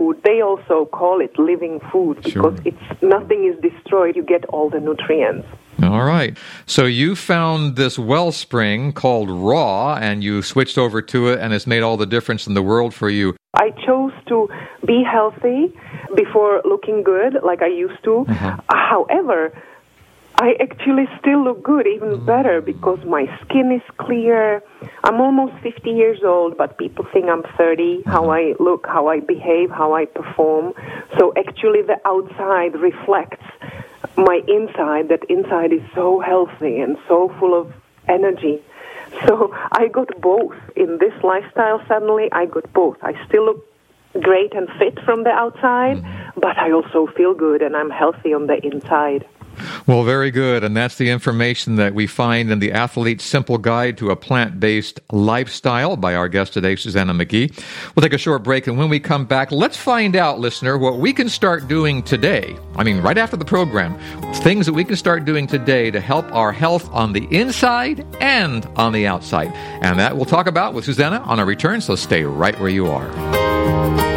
food. They also call it living food because nothing is destroyed. You get all the nutrients. All right. So you found this wellspring called Raw, and you switched over to it, and it's made all the difference in the world for you. I chose to be healthy before looking good like I used to. However, I actually still look good, even better, because my skin is clear. I'm almost 50 years old, but people think I'm 30, how I look, how I behave, how I perform. So actually the outside reflects my inside. That inside is so healthy and so full of energy. So I got both. In this lifestyle, suddenly I got both. I still look great and fit from the outside, but I also feel good and I'm healthy on the inside. Well, very good. And that's the information that we find in The Athlete's Simple Guide to a Plant-Based Lifestyle by our guest today, Susannah McGee. We'll take a short break, and when we come back, let's find out, listener, what we can start doing today. I mean, right after the program, things that we can start doing today to help our health on the inside and on the outside. And that we'll talk about with Susannah on our return, so stay right where you are.